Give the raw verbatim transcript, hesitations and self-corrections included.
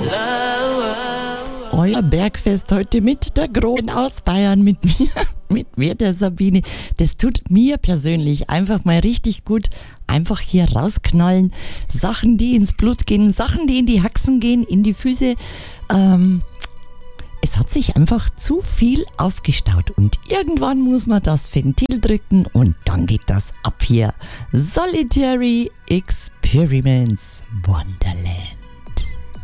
Euer Bergfest heute mit der Großen aus Bayern, mit mir, mit mir, der Sabine. Das tut mir persönlich einfach mal richtig gut. Einfach hier rausknallen. Sachen, die ins Blut gehen, Sachen, die in die Haxen gehen, in die Füße. Ähm, es hat sich einfach zu viel aufgestaut und irgendwann muss man das Ventil drücken und dann geht das ab hier. Solitary Experiments Wonderland.